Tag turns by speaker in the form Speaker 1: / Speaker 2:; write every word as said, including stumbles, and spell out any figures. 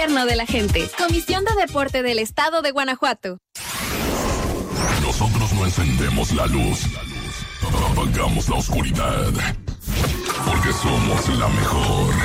Speaker 1: Gobierno de la gente. Comisión de Deporte del Estado de Guanajuato.
Speaker 2: Nosotros no encendemos la luz, apagamos la oscuridad, porque somos la mejor.